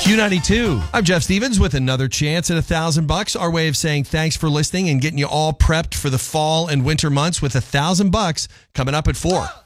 Q92. I'm Jeff Stevens with another chance at $1,000. Our way of saying thanks for listening and getting you all prepped for the fall and winter months with $1,000 coming up at 4.